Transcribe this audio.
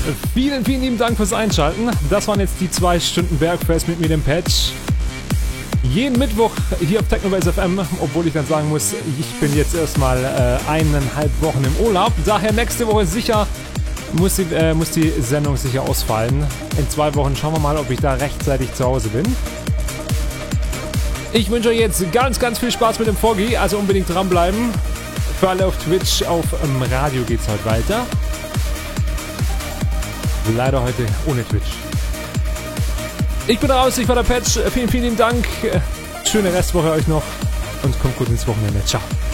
Vielen, vielen lieben Dank fürs Einschalten. Das waren jetzt die 2 Stunden Bergfest mit mir, dem Patch. Jeden Mittwoch hier auf Technobase FM, obwohl ich dann sagen muss, ich bin jetzt erstmal 1,5 Wochen im Urlaub. Daher nächste Woche sicher muss die Sendung sicher ausfallen. In 2 Wochen schauen wir mal, ob ich da rechtzeitig zu Hause bin. Ich wünsche euch jetzt ganz, ganz viel Spaß mit dem Foggy, also unbedingt dranbleiben. Für alle auf Twitch, auf Radio geht's heute weiter. Leider heute ohne Twitch. Ich bin raus, ich war der Patch. Vielen, vielen lieben Dank. Schöne Restwoche euch noch und kommt gut ins Wochenende. Ciao.